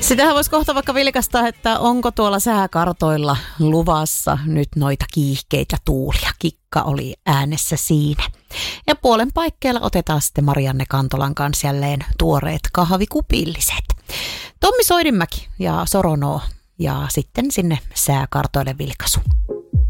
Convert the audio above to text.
Sitähän voisi kohta vaikka vilkastaa, että onko tuolla sääkartoilla luvassa nyt noita kiihkeitä tuulia. Kikka oli äänessä siinä. Ja puolen paikkeilla otetaan sitten Marianne Kantolan kanssa jälleen tuoreet kahvikupilliset. Tommi Soidinmäki ja Soronoo ja sitten sinne sääkartoille vilkaisu.